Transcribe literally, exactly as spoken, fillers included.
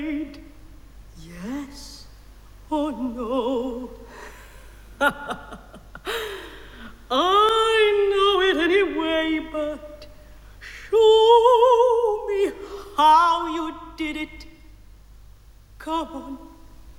Yes or no? I know it anyway, but show me how you did it. Come on.